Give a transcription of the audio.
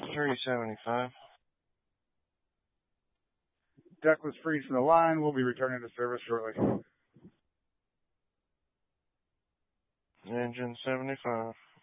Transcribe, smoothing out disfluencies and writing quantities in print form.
375. Deck was freed from the line. We'll be returning to service shortly. Engine 75.